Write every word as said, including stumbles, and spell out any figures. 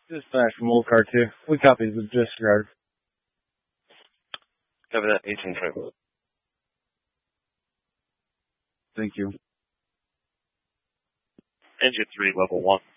Dispatch from Old Car two. We copy the disregard. Cover that, eighteen five. Thank you. Engine three, level one.